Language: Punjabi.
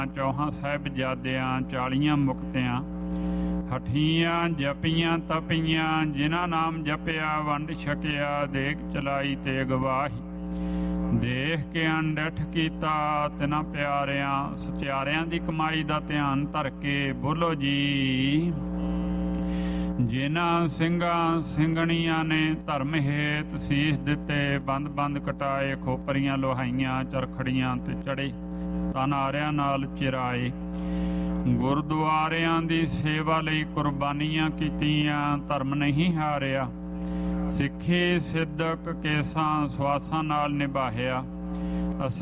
ਚੌਹਾਂ ਸਾਹਿਬਜ਼ਾਦਿਆਂ 40 ਮੁਕਤਿਆਂ ਹਠੀਆਂ ਜਪੀਆਂ ਤਪੀਆਂ ਜਿਨ੍ਹਾਂ ਨਾਮ ਜਪਿਆ ਵੰਡ ਛਕਿਆ ਦੇਖ ਚਲਾਈ ਤੇ ਗਵਾਹੀ ਦੇਖ ਕੇ ਅਣਡਿੱਠ ਕੀਤਾ ਤਿਨਾਂ ਪਿਆਰਿਆਂ ਸਚਿਆਰਿਆਂ ਦੀ ਕਮਾਈ ਦਾ ਧਿਆਨ ਧਰ ਕੇ ਬੋਲੋ ਜੀ। ਜਿਨ੍ਹਾਂ ਸਿੰਘਾਂ ਸਿੰਘਣੀਆਂ ਨੇ ਧਰਮ ਹੇਤ ਸੀਸ ਦਿੱਤੇ ਬੰਦ ਬੰਦ ਕਟਾਏ ਖੋਪਰੀਆਂ ਲੋਹਾਈਆਂ ਚਰਖੜੀਆਂ ਤੇ ਚੜੇ ਤਨਾਰਿਆਂ ਨਾਲ ਚਿਰਾਏ ਗੁਰਦੁਆਰਿਆਂ ਦੀ ਸੇਵਾ ਲਈ ਕੁਰਬਾਨੀਆਂ ਕੀਤੀਆਂ ਧਰਮ ਨਹੀਂ ਹਾਰਿਆ ਸਿੱਖੀ ਸਿੱਧਕ ਕੇਸਾਂ ਸਵਾਸਾਂ ਨਾਲ ਨਿਭਾਇਆ।